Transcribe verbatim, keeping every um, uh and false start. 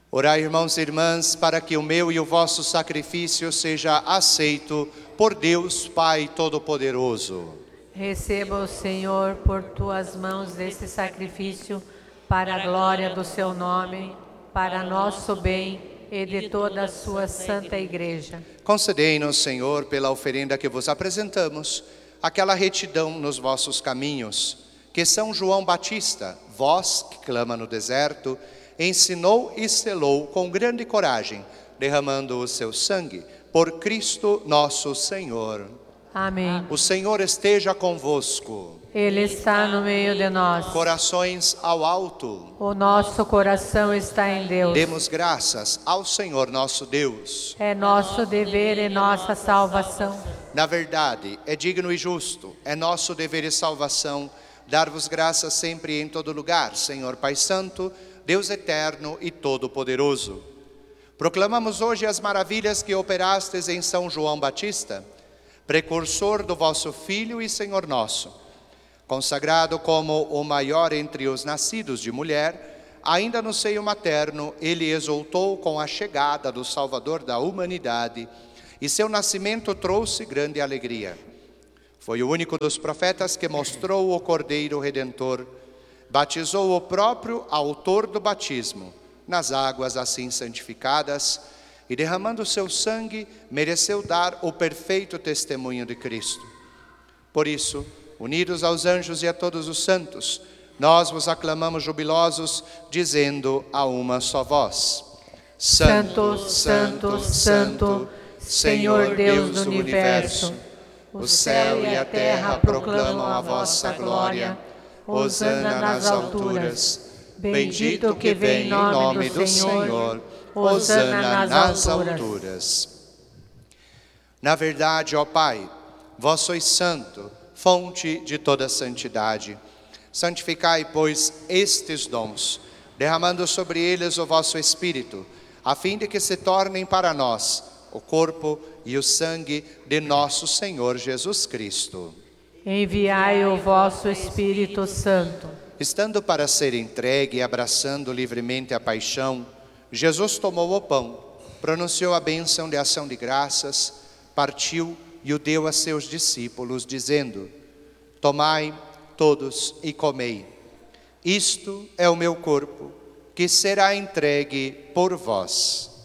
Orai, irmãos e irmãs, para que o meu e o vosso sacrifício seja aceito por Deus Pai Todo-Poderoso. Receba o Senhor por tuas mãos este sacrifício, para a glória do seu nome, para nosso bem e de toda a sua santa Igreja. Concedei-nos, Senhor, pela oferenda que vos apresentamos, aquela retidão nos vossos caminhos, que São João Batista, voz que clama no deserto, ensinou e selou com grande coragem, derramando o seu sangue por Cristo nosso Senhor. Amém. O Senhor esteja convosco. Ele está no meio de nós. Corações ao alto. O nosso coração está em Deus. Demos graças ao Senhor nosso Deus. É nosso dever e nossa salvação. Na verdade, é digno e justo, é nosso dever e salvação, dar-vos graças sempre e em todo lugar, Senhor Pai Santo, Deus eterno e todo-poderoso. Proclamamos hoje as maravilhas que operastes em São João Batista, precursor do vosso Filho e Senhor nosso. Consagrado como o maior entre os nascidos de mulher, ainda no seio materno, ele exultou com a chegada do Salvador da humanidade, e seu nascimento trouxe grande alegria. Foi o único dos profetas que mostrou o Cordeiro Redentor, batizou o próprio autor do batismo, nas águas assim santificadas, e derramando seu sangue, mereceu dar o perfeito testemunho de Cristo. Por isso, unidos aos anjos e a todos os santos, nós vos aclamamos jubilosos, dizendo a uma só voz: Santo, Santo, Santo, Senhor Deus do universo, o céu e a terra proclamam a vossa glória. Hosana nas alturas. Bendito que vem em nome do Senhor. Hosana nas alturas. Na verdade, ó Pai, vós sois santo, fonte de toda santidade. Santificai, pois, estes dons, derramando sobre eles o vosso Espírito, a fim de que se tornem para nós o corpo e o sangue de nosso Senhor Jesus Cristo. Enviai o vosso Espírito Santo. Estando para ser entregue e abraçando livremente a paixão, Jesus tomou o pão, pronunciou a bênção de ação de graças, partiu e o deu a seus discípulos, dizendo: tomai todos e comei. Isto é o meu corpo, que será entregue por vós.